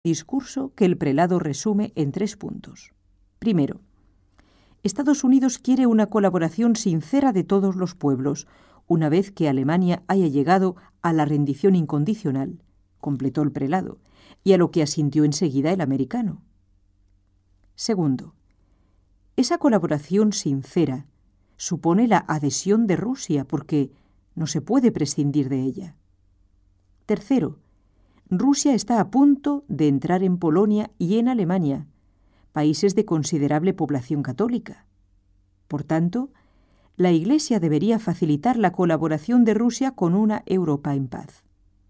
discurso que el prelado resume en 3 puntos. Primero, Estados Unidos quiere una colaboración sincera de todos los pueblos, una vez que Alemania haya llegado a la rendición incondicional, completó el prelado, y a lo que asintió enseguida el americano. Segundo, esa colaboración sincera supone la adhesión de Rusia porque no se puede prescindir de ella. Tercero, Rusia está a punto de entrar en Polonia y en Alemania, países de considerable población católica. Por tanto, la Iglesia debería facilitar la colaboración de Rusia con una Europa en paz.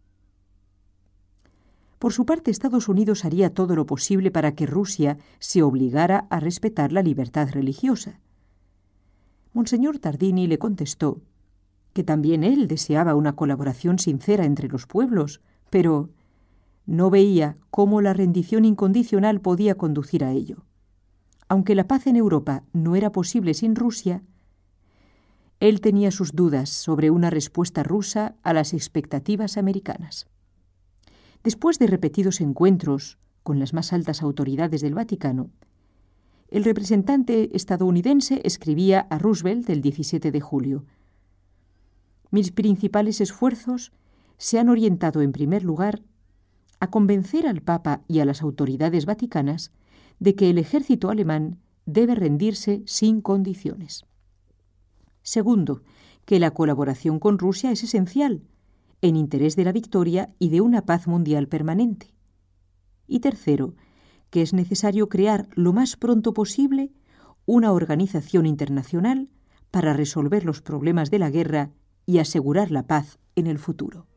Por su parte, Estados Unidos haría todo lo posible para que Rusia se obligara a respetar la libertad religiosa. Monseñor Tardini le contestó que también él deseaba una colaboración sincera entre los pueblos, pero no veía cómo la rendición incondicional podía conducir a ello. Aunque la paz en Europa no era posible sin Rusia, él tenía sus dudas sobre una respuesta rusa a las expectativas americanas. Después de repetidos encuentros con las más altas autoridades del Vaticano, el representante estadounidense escribía a Roosevelt el 17 de julio: «Mis principales esfuerzos se han orientado en primer lugar a convencer al Papa y a las autoridades vaticanas de que el ejército alemán debe rendirse sin condiciones. Segundo, que la colaboración con Rusia es esencial, en interés de la victoria y de una paz mundial permanente. Y tercero, que es necesario crear lo más pronto posible una organización internacional para resolver los problemas de la guerra y asegurar la paz en el futuro».